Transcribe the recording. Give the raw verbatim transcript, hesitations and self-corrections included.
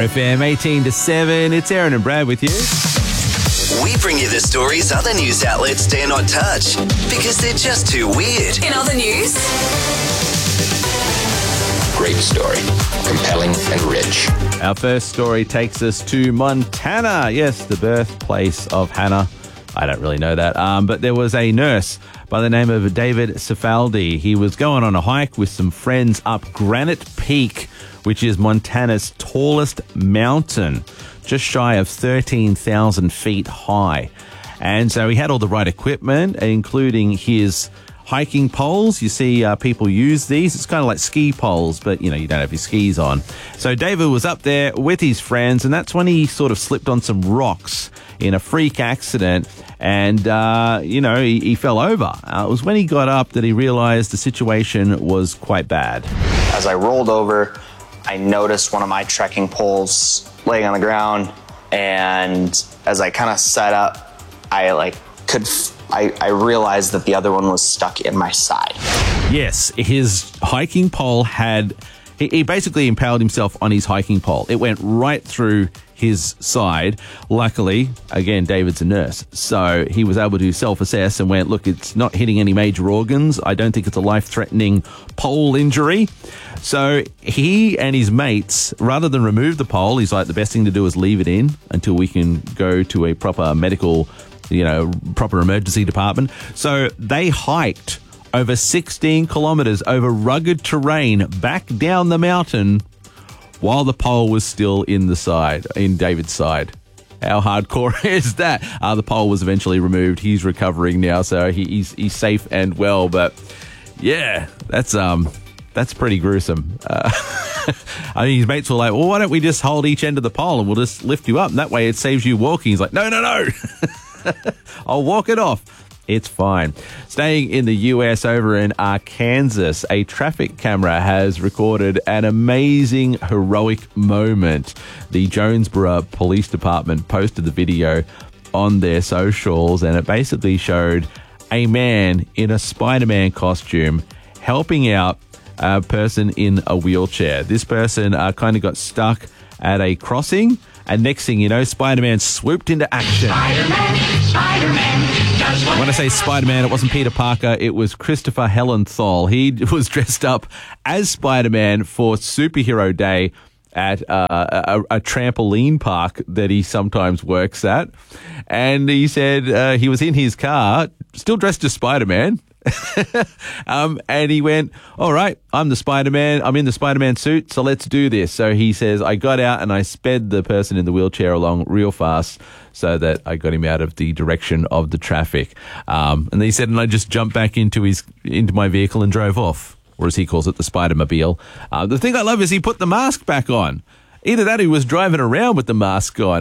F M eighteen to seven, it's Aaron and Brad with you. We bring you the stories other news outlets dare not touch because they're just too weird. In other news, great story, compelling and rich. Our first story takes us to Montana. Yes, the birthplace of Hannah. I don't really know that, um, but there was a nurse by the name of David Cifaldi. He was going on a hike with some friends up Granite Peak, which is Montana's tallest mountain, just shy of thirteen thousand feet high. And so he had all the right equipment, including his hiking poles. You see uh, people use these. It's kind of like ski poles, but, you know, you don't have your skis on. So David was up there with his friends, and that's when he sort of slipped on some rocks in a freak accident, and, uh, you know, he, he fell over. Uh, it was when he got up that he realized the situation was quite bad. As I rolled over, I noticed one of my trekking poles laying on the ground, and as I kind of sat up, I like could f- I, I realized that the other one was stuck in my side. Yes, his hiking pole had, he, he basically impaled himself on his hiking pole. It went right through his side. Luckily, again, David's a nurse, so he was able to self-assess and went, look, it's not hitting any major organs. I don't think it's a life-threatening pole injury. So he and his mates, rather than remove the pole, he's like, the best thing to do is leave it in until we can go to a proper medical, you know, proper emergency department. So they hiked over sixteen kilometers over rugged terrain back down the mountain while the pole was still in the side, in David's side. How hardcore is that? Uh, the pole was eventually removed. He's recovering now, so he, he's he's safe and well. But yeah, that's um that's pretty gruesome. Uh, I mean, his mates were like, well, why don't we just hold each end of the pole and we'll just lift you up, and that way it saves you walking. He's like, no, no, no. I'll walk it off. It's fine. Staying in the U S, over in Arkansas, a traffic camera has recorded an amazing, heroic moment. The Jonesboro Police Department posted the video on their socials, and it basically showed a man in a Spider-Man costume helping out a person in a wheelchair. This person uh, kind of got stuck at a crossing, and next thing you know, Spider-Man swooped into action. Spider-Man, Spider-Man, does what when I say Spider-Man, it wasn't Peter Parker, it was Christopher Hellenthal. He was dressed up as Spider-Man for Superhero Day at uh, a, a trampoline park that he sometimes works at. And he said uh, he was in his car, still dressed as Spider-Man. um, and he went, all right, I'm the Spider-Man. I'm in the Spider-Man suit, so let's do this. So he says, I got out and I sped the person in the wheelchair along real fast so that I got him out of the direction of the traffic. Um, and he said, and I just jumped back into his into my vehicle and drove off, or as he calls it, the Spider-Mobile. Uh, the thing I love is he put the mask back on. Either that or he was driving around with the mask on.